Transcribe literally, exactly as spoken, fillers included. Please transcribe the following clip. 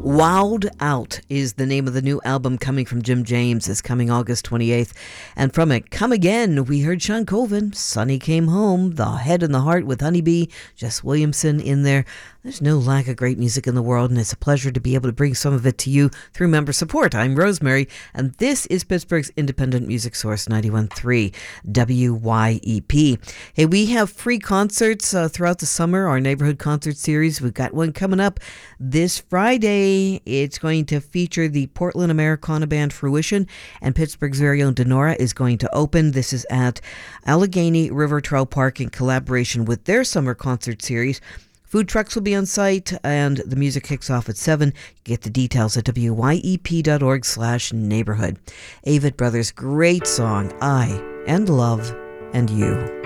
Wowed Out is the name of the new album coming from Jim James. It's coming August twenty-eighth. And from it, Come Again, we heard Sean Colvin, Sonny Came Home, The Head and the Heart with Honeybee, Jess Williamson in there. There's no lack of great music in the world, and it's a pleasure to be able to bring some of it to you through member support. I'm Rosemary, and this is Pittsburgh's independent music source, ninety-one point three W Y E P. Hey, we have free concerts uh, throughout the summer, our neighborhood concert series. We've got one coming up this Friday. It's going to feature the Portland Americana band Fruition, and Pittsburgh's very own Denora is going to open. This is at Allegheny River Trail Park in collaboration with their summer concert series. Food trucks will be on site, and the music kicks off at seven. Get the details at W Y E P dot org slash neighborhood. Avett Brothers' great song, I and Love and You.